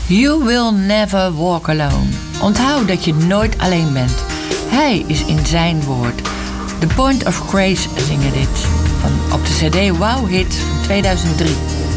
You will never walk alone. Onthoud dat je nooit alleen bent. Hij is in zijn woord. The Point of Grace zingen dit. Op de CD Wow Hits van 2003.